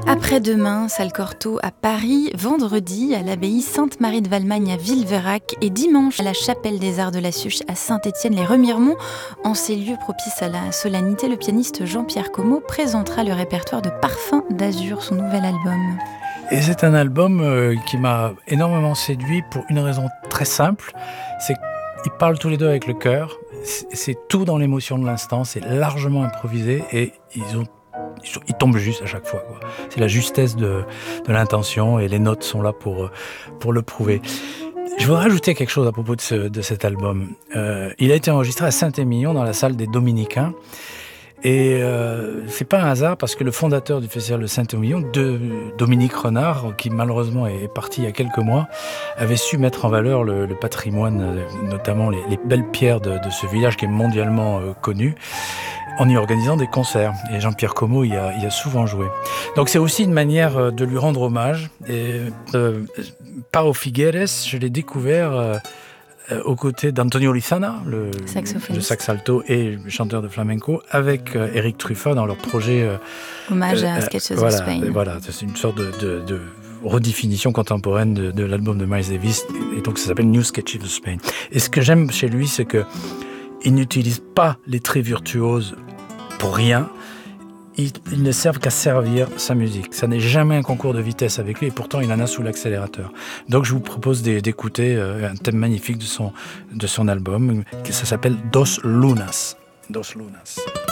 Après-demain, salle Cortot à Paris, vendredi à l'abbaye Sainte-Marie de Valmagne à Villeverac et dimanche à la chapelle des Arts de la Suche à Saint-Étienne-les-Remiremont. En ces lieux propices à la solennité, le pianiste Jean-Pierre Como présentera le répertoire de Parfums d'Azur, son nouvel album. Et c'est un album qui m'a énormément séduit pour une raison très simple, c'est qu'ils parlent tous les deux avec le cœur, c'est tout dans l'émotion de l'instant, c'est largement improvisé et ils tombent juste à chaque fois, quoi. C'est la justesse de l'intention et les notes sont là pour le prouver. Je voudrais ajouter quelque chose à propos de cet album. Il a été enregistré à Saint-Émilion dans la salle des Dominicains. Et c'est pas un hasard parce que le fondateur du festival de Saint-Émilion, Dominique Renard, qui malheureusement est parti il y a quelques mois, avait su mettre en valeur le patrimoine, notamment les belles pierres de ce village qui est mondialement connu, en y organisant des concerts. Et Jean-Pierre Como y a souvent joué. Donc c'est aussi une manière de lui rendre hommage. Et Pau Figueres, je l'ai découvert aux côtés d'Antonio Lizana, le sax alto et chanteur de flamenco, avec Eric Truffat dans leur projet hommage à Sketches of Spain. Voilà, c'est une sorte de redéfinition contemporaine de l'album de Miles Davis, et donc ça s'appelle New Sketches of Spain. Et ce que j'aime chez lui, c'est que il n'utilise pas les traits virtuoses pour rien. Ils ne servent qu'à servir sa musique. Ça n'est jamais un concours de vitesse avec lui, et pourtant il en a sous l'accélérateur. Donc je vous propose d'écouter un thème magnifique de son album, ça s'appelle Dos Lunas. Dos Lunas.